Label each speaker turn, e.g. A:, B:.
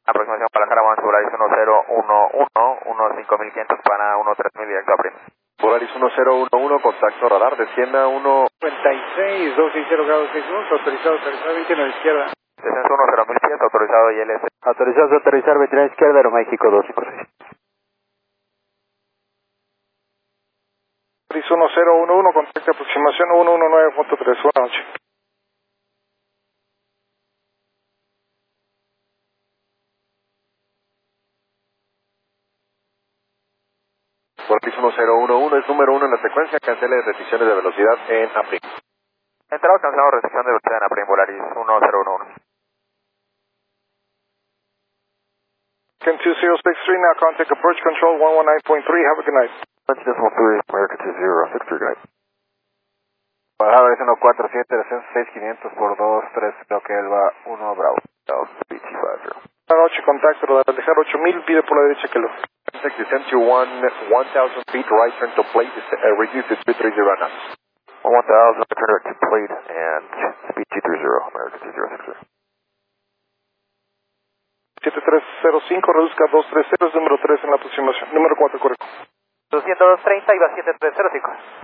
A: Aproximación para Jarabaón, Volaris 1011, 15500 para 13000 directo a Prim.
B: Volaris 1011, contacto radar, descienda 1...
C: 56, 260 grados 61, autorizado, 29 izquierda.
A: Descenso 10000 pies, autorizado ILS.
C: Autorizado a aterrizar 29 izquierda, Aeroméxico 256.
B: Volaris 1011, contacto aproximación 119.3, buenas noches. Volaris 1011 es número 1 en la secuencia, cancele restricciones de velocidad en APRIM.
A: Entrado, cancelado, restricción de velocidad en Prim, Volaris 1011.
B: Can 2063 now contact approach control 119.3, have a good night.
C: Decimal 3, America 2063, good night.
B: Bajada de 147, descenso 6500 por 23, creo que él va 1 Bravo.
C: BT50.
B: Buenas noches, contacto, radar, dejar 8000, pide por la derecha que lo. Descend to 1000 feet, right turn to plate, reduce to 230 knots.
C: 1000, turn to plate, and speed 230, America 2060.
B: 7305, reduzca 230, es número 3 en la aproximación. Número 4, correcto.
A: 230 iba 7305.